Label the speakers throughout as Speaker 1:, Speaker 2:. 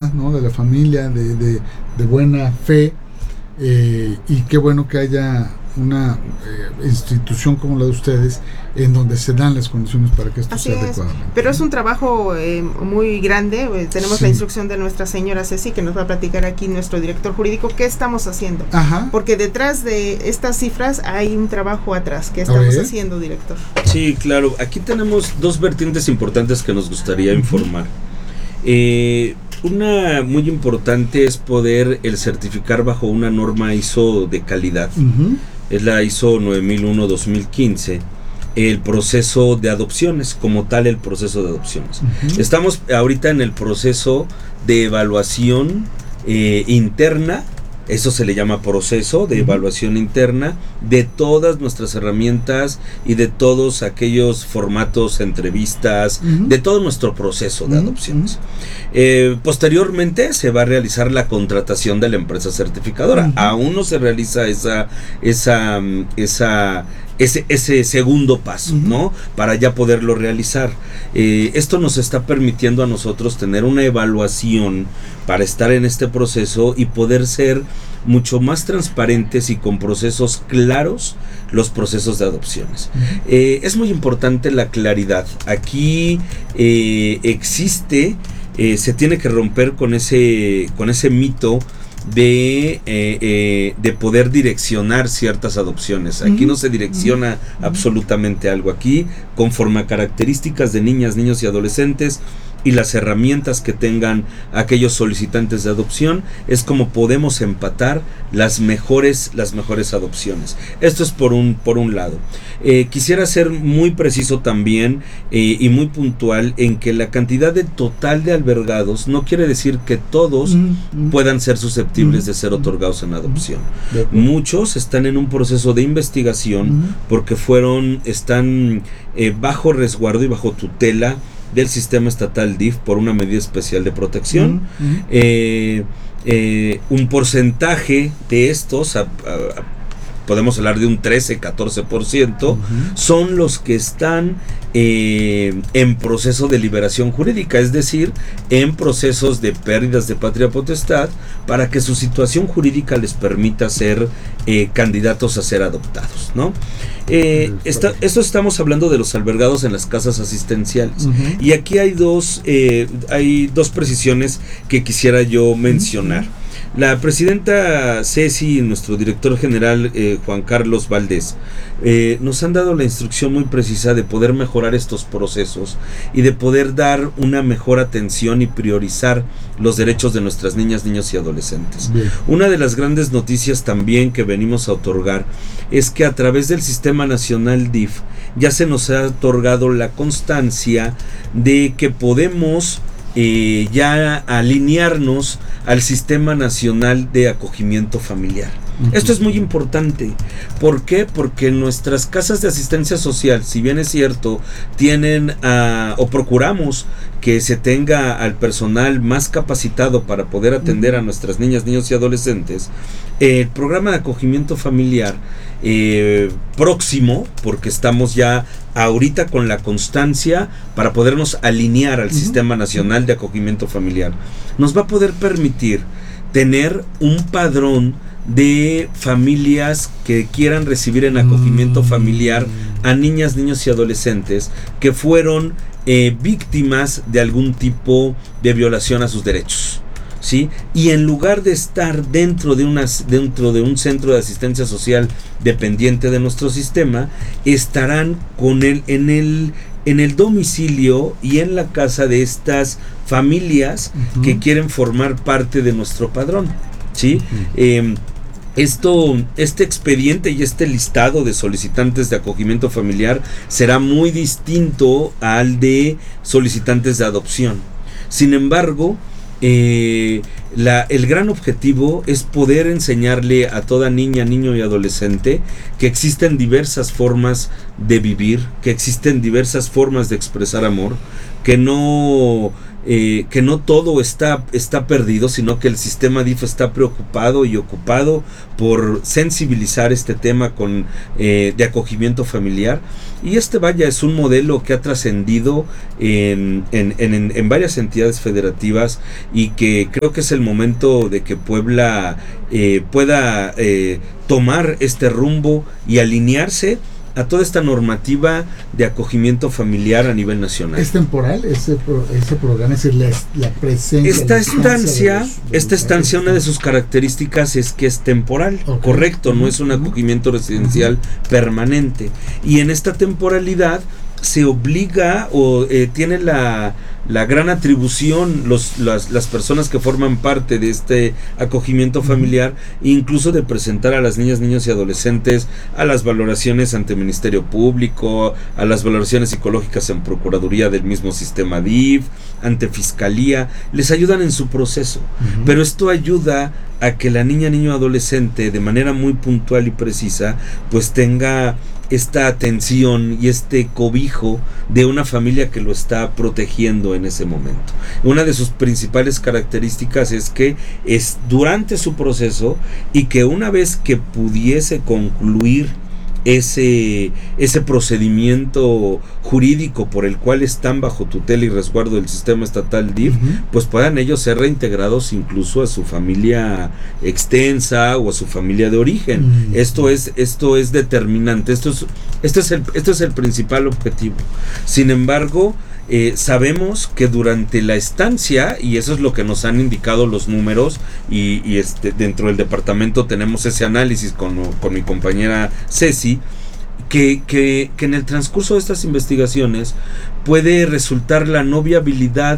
Speaker 1: honesta, ¿no? De la familia, de buena fe, y qué bueno que haya una institución como la de ustedes en donde se dan las condiciones para que esto
Speaker 2: Así
Speaker 1: sea
Speaker 2: es,
Speaker 1: adecuadamente.
Speaker 2: pero es un trabajo muy grande. Tenemos
Speaker 1: Sí.
Speaker 2: la instrucción de nuestra señora Ceci, que nos va a platicar aquí nuestro director jurídico qué estamos haciendo.
Speaker 1: Ajá.
Speaker 2: Porque detrás de estas cifras hay un trabajo atrás que
Speaker 1: A
Speaker 2: estamos
Speaker 1: ver.
Speaker 2: haciendo, director.
Speaker 3: Sí, claro. Aquí tenemos dos vertientes importantes que nos gustaría informar. Una muy importante es poder el certificar bajo una norma ISO de calidad.
Speaker 1: Uh-huh.
Speaker 3: Es la ISO 9001-2015. El proceso de adopciones, como tal el proceso de adopciones.
Speaker 1: Uh-huh.
Speaker 3: Estamos ahorita en el proceso de evaluación interna. Eso se le llama proceso de evaluación interna de todas nuestras herramientas y de todos aquellos formatos, entrevistas, de todo nuestro proceso de adopciones. Posteriormente se va a realizar la contratación de la empresa certificadora. Aún no se realiza ese segundo paso, ¿no? Para ya poderlo realizar. Esto nos está permitiendo a nosotros tener una evaluación para estar en este proceso y poder ser mucho más transparentes y con procesos claros los procesos de adopciones. Es muy importante la claridad. Aquí existe, se tiene que romper con ese mito de poder direccionar ciertas adopciones. Aquí no se direcciona absolutamente algo. Aquí, conforme a características de niñas, niños y adolescentes y las herramientas que tengan aquellos solicitantes de adopción, es como podemos empatar las mejores adopciones. Esto es por un lado. Quisiera ser muy preciso también y muy puntual en que la cantidad de total de albergados no quiere decir que todos puedan ser susceptibles de ser otorgados en adopción. Muchos están en un proceso de investigación porque están bajo resguardo y bajo tutela del sistema estatal DIF por una medida especial de protección. Un porcentaje de estos, podemos hablar de un 13-14%, son los que están en proceso de liberación jurídica, es decir, en procesos de pérdidas de patria potestad, para que su situación jurídica les permita ser candidatos a ser adoptados, ¿no? Esto estamos hablando de los albergados en las casas asistenciales. Y aquí hay dos precisiones que quisiera yo mencionar. La presidenta Ceci y nuestro director general Juan Carlos Valdés nos han dado la instrucción muy precisa de poder mejorar estos procesos y de poder dar una mejor atención y priorizar los derechos de nuestras niñas, niños y adolescentes. Bien. Una de las grandes noticias también que venimos a otorgar es que a través del Sistema Nacional DIF ya se nos ha otorgado la constancia de que podemos ya alinearnos al Sistema Nacional de Acogimiento Familiar. Esto es muy importante. ¿Por qué? Porque nuestras casas de asistencia social, si bien es cierto, tienen o procuramos que se tenga al personal más capacitado para poder atender a nuestras niñas, niños y adolescentes, el programa de acogimiento familiar próximo, porque estamos ya ahorita con la constancia para podernos alinear al Sistema Nacional de Acogimiento Familiar, nos va a poder permitir tener un padrón de familias que quieran recibir en acogimiento familiar a niñas, niños y adolescentes que fueron víctimas de algún tipo de violación a sus derechos, ¿sí? Y en lugar de estar dentro de un centro de asistencia social dependiente de nuestro sistema, estarán en el domicilio y en la casa de estas familias que quieren formar parte de nuestro padrón, ¿sí? Este expediente y este listado de solicitantes de acogimiento familiar será muy distinto al de solicitantes de adopción. Sin embargo, el gran objetivo es poder enseñarle a toda niña, niño y adolescente que existen diversas formas de vivir, que existen diversas formas de expresar amor, que no que no todo está perdido, sino que el sistema DIF está preocupado y ocupado por sensibilizar este tema de acogimiento familiar. Y es un modelo que ha trascendido en varias entidades federativas, y que creo que es el momento de que Puebla pueda tomar este rumbo y alinearse a toda esta normativa de acogimiento familiar a nivel nacional.
Speaker 1: ¿Es temporal ese programa? Es decir, la presencia...
Speaker 3: Esta estancia, una de sus características es que es temporal, okay. Correcto, no es un acogimiento residencial permanente. Y en esta temporalidad se obliga o tiene la gran atribución las personas que forman parte de este acogimiento familiar, incluso de presentar a las niñas, niños y adolescentes a las valoraciones ante Ministerio Público, a las valoraciones psicológicas en Procuraduría del mismo sistema DIF, ante Fiscalía, les ayudan en su proceso. Pero esto ayuda a que la niña, niño, adolescente, de manera muy puntual y precisa, pues tenga esta atención y este cobijo de una familia que lo está protegiendo en ese momento. Una de sus principales características es que es durante su proceso, y que una vez que pudiese concluir ese procedimiento jurídico por el cual están bajo tutela y resguardo del sistema estatal DIF, pues puedan ellos ser reintegrados incluso a su familia extensa o a su familia de origen. Esto es determinante, esto es el principal objetivo. Sin embargo, sabemos que durante la estancia, y eso es lo que nos han indicado los números, y dentro del departamento tenemos ese análisis con mi compañera Ceci, que en el transcurso de estas investigaciones puede resultar la no viabilidad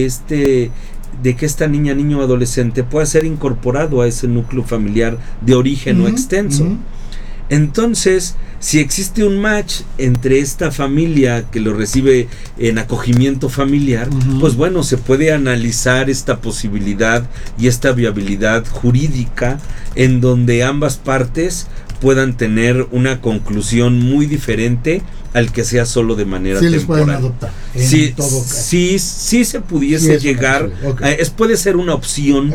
Speaker 3: de que esta niña, niño o adolescente pueda ser incorporado a ese núcleo familiar de origen o extenso. Entonces, si existe un match entre esta familia que lo recibe en acogimiento familiar, pues bueno, se puede analizar esta posibilidad y esta viabilidad jurídica en donde ambas partes puedan tener una conclusión muy diferente al que sea solo de manera temporal.
Speaker 1: Les pueden adoptar.
Speaker 3: Sí se pudiese llegar, puede ser una opción,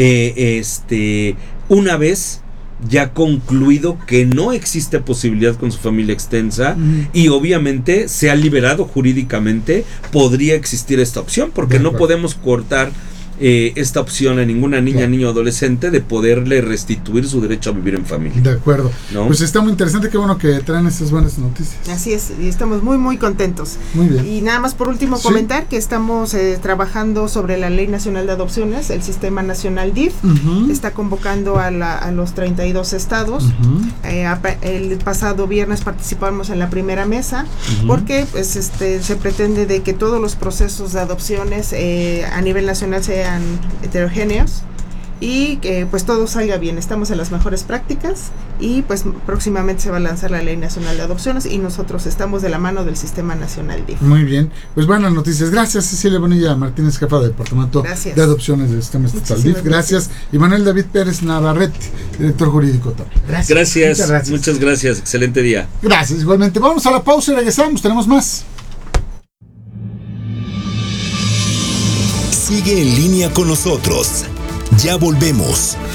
Speaker 3: una vez ya concluido que no existe posibilidad con su familia extensa, y obviamente se ha liberado jurídicamente, podría existir esta opción, porque no podemos cortar esta opción a ninguna niña, niño o adolescente de poderle restituir su derecho a vivir en familia.
Speaker 1: De acuerdo, ¿no? Pues está muy interesante, qué bueno que traen estas buenas noticias.
Speaker 2: Así es, y estamos muy muy contentos.
Speaker 1: Muy bien.
Speaker 2: Y nada más por último comentar que estamos trabajando sobre la Ley Nacional de Adopciones. El Sistema Nacional DIF está convocando a los 32 estados. El pasado viernes participamos en la primera mesa, porque pues se pretende de que todos los procesos de adopciones a nivel nacional sean heterogéneos y que pues todo salga bien. Estamos en las mejores prácticas, y pues próximamente se va a lanzar la Ley Nacional de Adopciones, y nosotros estamos de la mano del Sistema Nacional DIF.
Speaker 1: Muy bien, pues buenas noticias. Gracias, Cecilia Bonilla Martínez, jefa del Departamento de Adopciones del Sistema Estatal DIF. Gracias. Y Manuel David Pérez Navarrete, director jurídico.
Speaker 3: Gracias. Muchas gracias. Excelente día.
Speaker 1: Gracias, igualmente. Vamos a la pausa y regresamos. Tenemos más.
Speaker 4: Sigue en línea con nosotros. Ya volvemos.